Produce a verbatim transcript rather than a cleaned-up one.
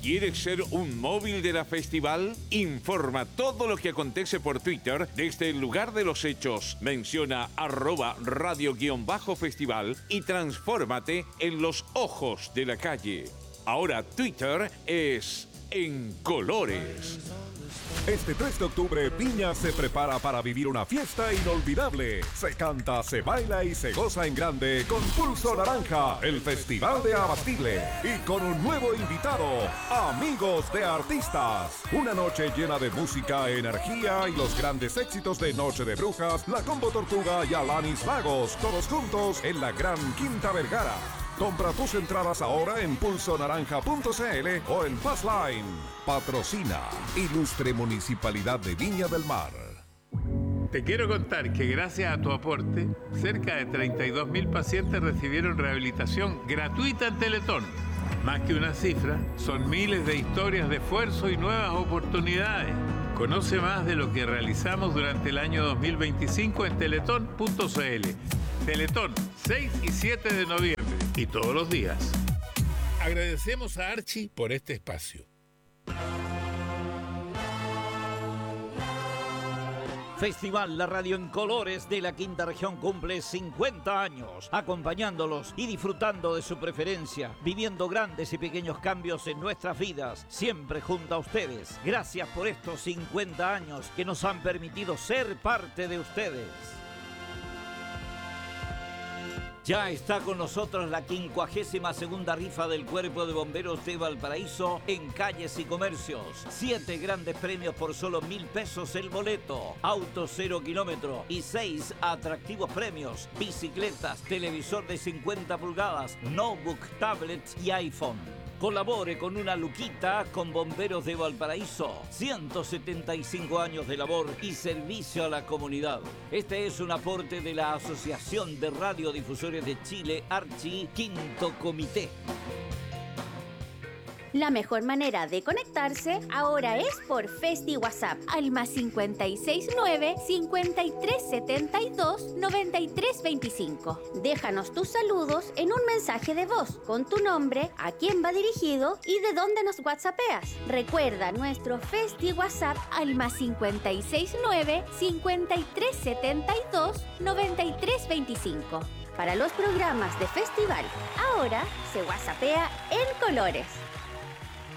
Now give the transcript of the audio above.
¿Quieres ser un móvil de la festival? Informa todo lo que acontece por Twitter desde el lugar de los hechos. Menciona arroba radio-festival y transfórmate en los ojos de la calle. Ahora Twitter es en colores. Este tres de octubre, Viña se prepara para vivir una fiesta inolvidable. Se canta, se baila y se goza en grande con Pulso Naranja, el Festival de Abastible. Y con un nuevo invitado, Amigos de Artistas. Una noche llena de música, energía y los grandes éxitos de Noche de Brujas, La Combo Tortuga y Alanis Lagos, todos juntos en la Gran Quinta Vergara. Compra tus entradas ahora en pulso naranja punto c l o en Fastline. Patrocina Ilustre Municipalidad de Viña del Mar. Te quiero contar que gracias a tu aporte, cerca de treinta y dos mil pacientes recibieron rehabilitación gratuita en Teletón. Más que una cifra, son miles de historias de esfuerzo y nuevas oportunidades. Conoce más de lo que realizamos durante el año dos mil veinticinco en teletón punto c l. Teletón, seis y siete de noviembre. Y todos los días. Agradecemos a Archie por este espacio. Festival La Radio en Colores de la Quinta Región cumple cincuenta años, acompañándolos y disfrutando de su preferencia, viviendo grandes y pequeños cambios en nuestras vidas, siempre junto a ustedes. Gracias por estos cincuenta años que nos han permitido ser parte de ustedes. Ya está con nosotros la quincuagésima segunda rifa del Cuerpo de Bomberos de Valparaíso en calles y comercios. Siete grandes premios por solo mil pesos el boleto. Auto cero kilómetro y seis atractivos premios. Bicicletas, televisor de cincuenta pulgadas, notebook, tablets y iPhone. Colabore con una luquita con Bomberos de Valparaíso. ciento setenta y cinco años de labor y servicio a la comunidad. Este es un aporte de la Asociación de Radiodifusores de Chile, Archi, Quinto Comité. La mejor manera de conectarse ahora es por Festi WhatsApp al más cincuenta y seis nueve, cincuenta y tres setenta y dos, noventa y tres veinticinco. Déjanos tus saludos en un mensaje de voz con tu nombre, a quién va dirigido y de dónde nos whatsappeas. Recuerda nuestro Festi WhatsApp al más cincuenta y seis nueve, cincuenta y tres setenta y dos, noventa y tres veinticinco. Para los programas de festival, ahora se whatsappea en colores.